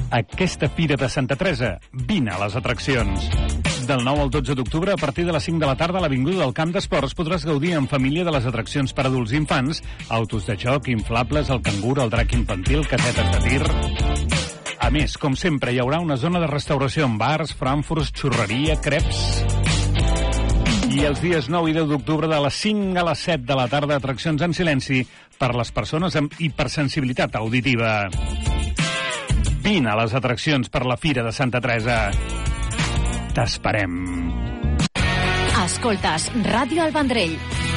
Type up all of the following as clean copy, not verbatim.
Aquesta Fira de Santa Teresa, vine a les atraccions. Del 9 al 12 d'octubre, a partir de les 5 de la tarda, a l'Avinguda del Camp d'Esports podràs gaudir en família de les atraccions per adults i infants, autos de joc, inflables, el cangur, el drac infantil, casetes de tir... A més, com sempre, hi haurà una zona de restauració amb bars, frankfurts, xurreria, creps... I els dies 9 i 10 d'octubre, de les 5 a les 7 de la tarda, atraccions en silenci per les persones amb hipersensibilitat auditiva. Vine a les atraccions per la Fira de Santa Teresa. T'esperem. Escoltes Ràdio El Vendrell.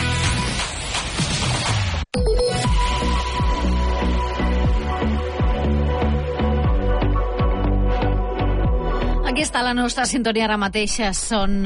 Aquí està la nostra sintonia ara mateix. Són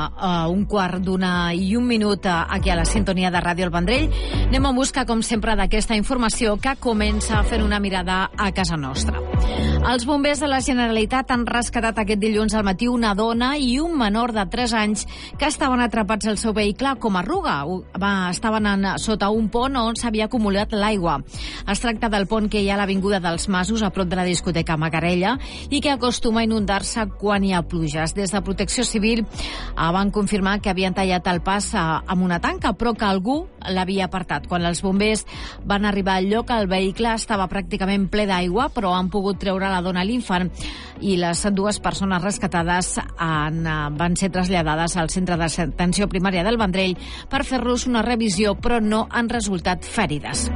1:15 aquí a la sintonia de Ràdio El Vendrell. Anem a buscar, com sempre, d'aquesta informació que comença fent una mirada a casa nostra. Els bombers de la Generalitat han rescatat aquest dilluns al matí una dona i un menor de 3 anys que estaven atrapats al seu vehicle com a arruga. Estaven sota un pont on s'havia acumulat l'aigua. Es tracta del pont que hi ha a l'Avinguda dels Masos, a prop de la discoteca Macarella, i que acostuma a inundar-se quan hi ha pluges. Des de Protecció Civil van confirmar que havien tallat el pas amb una tanca, però que algú l'havia apartat. Quan els bombers van arribar al lloc, el vehicle estava pràcticament ple d'aigua, però han pogut treure la dona i l'infant, i les 2 persones rescatades van ser traslladades al centre d'atenció primària del Vendrell per fer-los una revisió, però no han resultat ferides.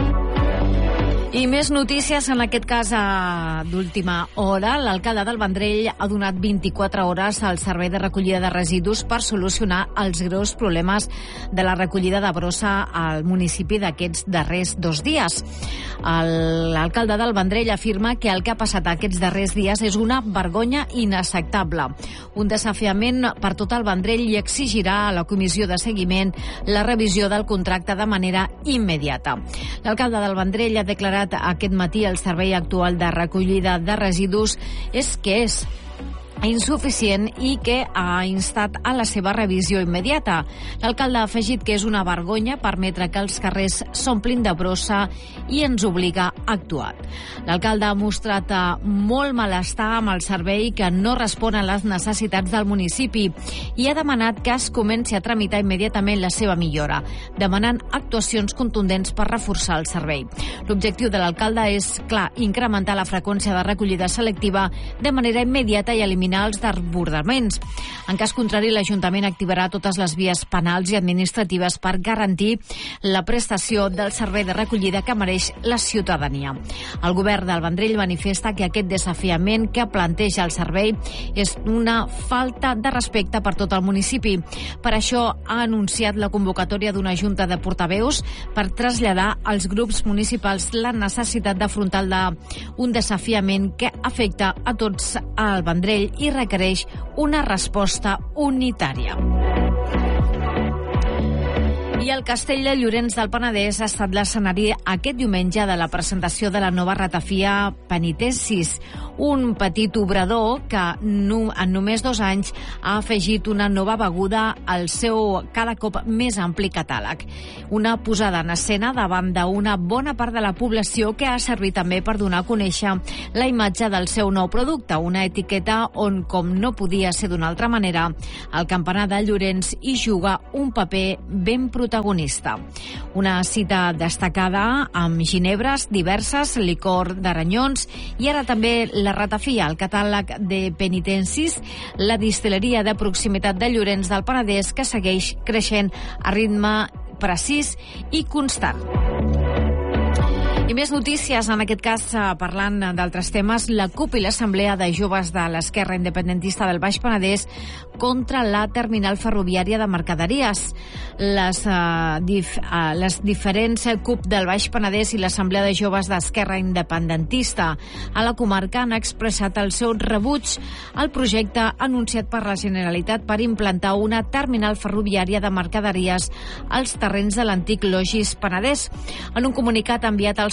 I més notícies, en aquest cas d'última hora. L'alcalde del Vendrell ha donat 24 hores al servei de recollida de residus per solucionar els greus problemes de la recollida de brossa al municipi d'aquests darrers 2 dies. L'alcalde del Vendrell afirma que el que ha passat aquests darrers dies és una vergonya inacceptable, un desafiament per tot el Vendrell, i exigirà a la comissió de seguiment la revisió del contracte de manera immediata. L'alcalde del Vendrell ha declarat aquest matí el servei actual de recollida de residus és insuficient i que ha instat a la seva revisió immediata. L'alcalde ha afegit que és una vergonya permetre que els carrers s'omplin de brossa i ens obliga a actuar. L'alcalde ha mostrat molt malestar amb el servei, que no respon a les necessitats del municipi, i ha demanat que es comenci a tramitar immediatament la seva millora, demanant actuacions contundents per reforçar el servei. L'objectiu de l'alcalde és, clar, incrementar la freqüència de recollida selectiva de manera immediata i eliminar els desbordaments. En cas contrari, l'Ajuntament activarà totes les vies penals i administratives per garantir la prestació del servei de recollida que mereix la ciutadania. El govern del Vendrell manifesta que aquest desafiament que planteja el servei és una falta de respecte per tot el municipi. Per això ha anunciat la convocatòria d'una junta de portaveus per traslladar als grups municipals la necessitat d'afrontar un desafiament que afecta a tots al Vendrell i requereix una resposta unitària. I el Castell de Llorenç del Penedès ha estat l'escenari aquest diumenge de la presentació de la nova ratafia Penitensis, un petit obrador que en només 2 anys ha afegit una nova beguda al seu cada cop més ampli catàleg. Una posada en escena davant d'una bona part de la població que ha servit també per donar a conèixer la imatge del seu nou producte, una etiqueta on, com no podia ser d'una altra manera, el campanar de Llorenç hi juga un paper ben protagonista. Una cita destacada amb ginebres diverses, licor d'aranyons i ara també la ratafia, el catàleg de Penitensis, la distil·leria de proximitat de Llorenç del Penedès, que segueix creixent a ritme precís i constant. I més notícies, en aquest cas parlant d'altres temes. La CUP i l'Assemblea de Joves de l'Esquerra Independentista del Baix Penedès contra la terminal ferroviària de mercaderies. Les diferents CUP del Baix Penedès i l'Assemblea de Joves d'Esquerra Independentista a la comarca han expressat el seu rebuig al projecte anunciat per la Generalitat per implantar una terminal ferroviària de mercaderies als terrenys de l'antic Logis Penedès. En un comunicat enviat als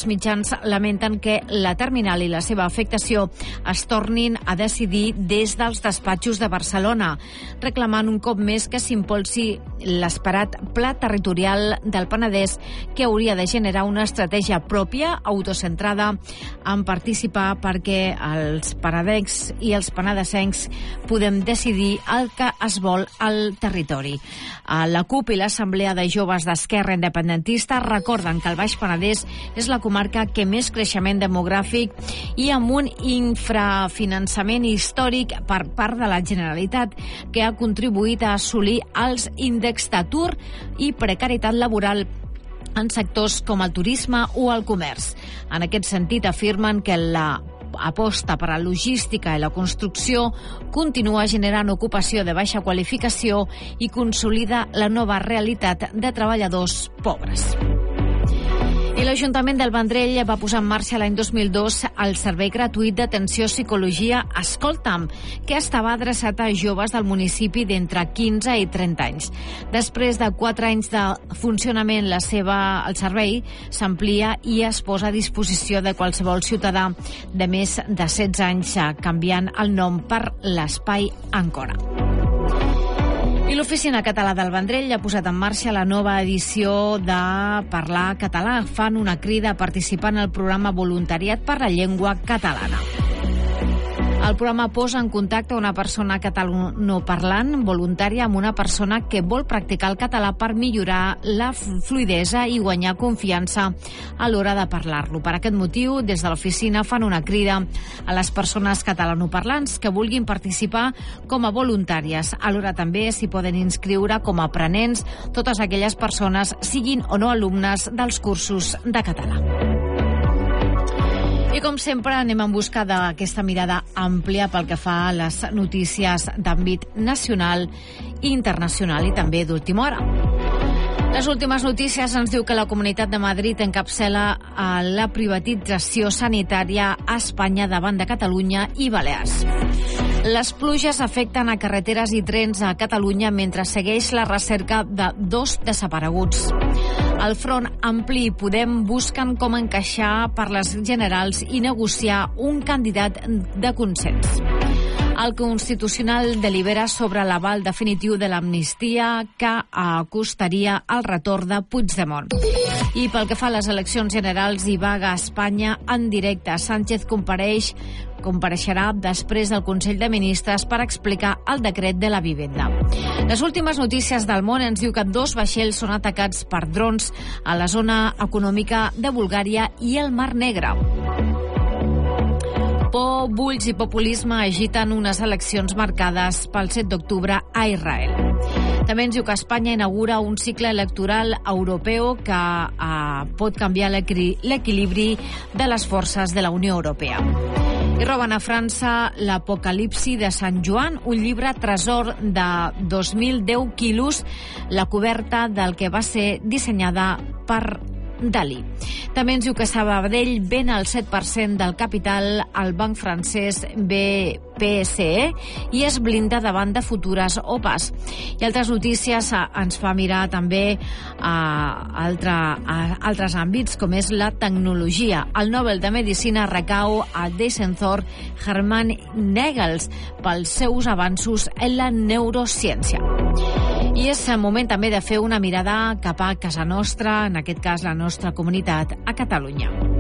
molts mitjans lamenten que la terminal i la seva afectació es tornin a decidir des dels despatxos de Barcelona, reclamant un cop més que s'impulsi l'esperat pla territorial del Penedès, que hauria de generar una estratègia pròpia, autocentrada, en participar perquè els penedencs i els penedesencs podem decidir el que es vol al territori. La CUP i l'Assemblea de Joves d'Esquerra Independentista recorden que el Baix Penedès és la comarca que més creixement demogràfic i amb un infrafinançament històric per part de la Generalitat, que ha contribuït a assolir els índexs d'atur i precarietat laboral en sectors com el turisme o el comerç. En aquest sentit, afirmen que la aposta per a la logística i la construcció continua generant ocupació de baixa qualificació i consolida la nova realitat de treballadors pobres. I l'Ajuntament del Vendrell va posar en marxa l'any 2002 el servei gratuït d'atenció psicologia Escolta'm, que estava adreçat a joves del municipi d'entre 15 i 30 anys. Després de 4 anys de funcionament, el servei s'amplia i es posa a disposició de qualsevol ciutadà de més de 16 anys, canviant el nom per l'Espai Àncora. I l'Oficina Català del Vendrell ha posat en marxa la nova edició de Parlar Català. Fan una crida a participar en el programa Voluntariat per la Llengua Catalana. El programa posa en contacte una persona catalanoparlant voluntària amb una persona que vol practicar el català per millorar la fluidesa i guanyar confiança a l'hora de parlar-lo. Per aquest motiu, des de l'oficina fan una crida a les persones catalanoparlants que vulguin participar com a voluntàries. Alhora també s'hi poden inscriure com a aprenents totes aquelles persones, siguin o no alumnes dels cursos de català. I com sempre anem en busca d'aquesta mirada àmplia pel que fa a les notícies d'àmbit nacional i internacional i també d'última hora. Les últimes notícies ens diu que la Comunitat de Madrid encapçala la privatització sanitària a Espanya davant de Catalunya i Balears. Les pluges afecten a carreteres i trens a Catalunya mentre segueix la recerca de 2 desapareguts. El Front Ampli i Podem busquen com encaixar per les generals i negociar un candidat de consens. El Constitucional delibera sobre l'aval definitiu de l'amnistia que acostaria el retorn de Puigdemont. I pel que fa a les eleccions generals i vaga a Espanya en directe, Sánchez compareixerà després del Consell de Ministres per explicar el decret de la vivenda. Les últimes notícies del món ens diu que 2 vaixells són atacats per drons a la zona econòmica de Bulgària i el Mar Negre. Por, bulls i populisme agiten unes eleccions marcades pel 7 d'octubre a Israel. També ens diu que Espanya inaugura un cicle electoral europeu que pot canviar l'equilibri de les forces de la Unió Europea. I roben a França l'Apocalipsi de Sant Joan, un llibre tresor de 2.010 quilos, la coberta del que va ser dissenyada per Dalí. També ens diu que Sabadell ven el 7% del capital al banc francès BPCE i es blinda davant de futures OPAs. I altres notícies ens fa mirar també a altres àmbits, com és la tecnologia. El Nobel de Medicina recau a Descensor Hermann Nagels pels seus avanços en la neurociència. I és moment també de fer una mirada cap a casa nostra, en aquest cas la nostra comunitat a Catalunya.